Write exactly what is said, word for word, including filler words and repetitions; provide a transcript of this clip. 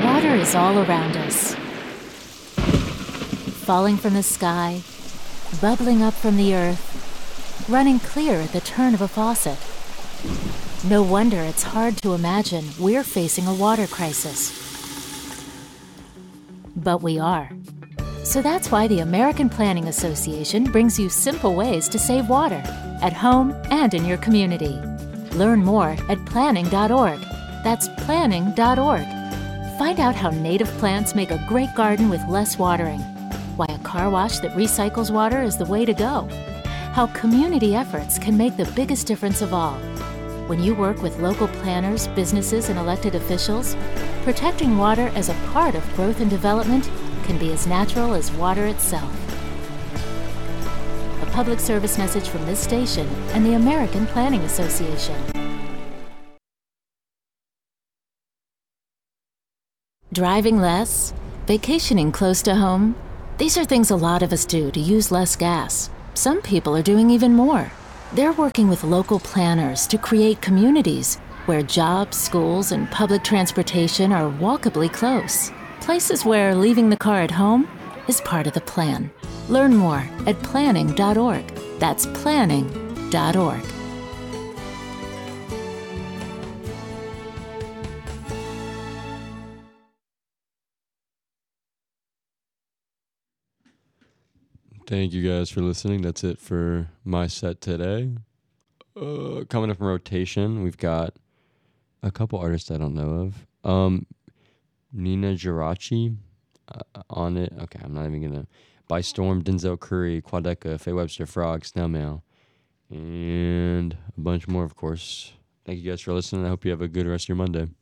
Water is all around us, falling from the sky, bubbling up from the earth, running clear at the turn of a faucet. No wonder it's hard to imagine we're facing a water crisis. But we are. So that's why the American Planning Association brings you simple ways to save water at home and in your community. Learn more at planning dot org. That's planning dot org. Find out how native plants make a great garden with less watering, why a car wash that recycles water is the way to go, how community efforts can make the biggest difference of all. When you work with local planners, businesses, and elected officials, protecting water as a part of growth and development can be as natural as water itself. A public service message from this station and the American Planning Association. Driving less? Vacationing close to home? These are things a lot of us do to use less gas. Some people are doing even more. They're working with local planners to create communities where jobs, schools, and public transportation are walkably close. Places where leaving the car at home is part of the plan. Learn more at planning dot org. That's planning dot org. Thank you guys for listening. That's it for my set today. Uh, coming up in rotation, we've got a couple artists I don't know of. Um, Nina Geraci uh, on it. Okay, I'm not even going to. By Storm, Denzel Curry, Quadeca, Faye Webster, Frog, Snail Mail, and a bunch more, of course. Thank you guys for listening. I hope you have a good rest of your Monday.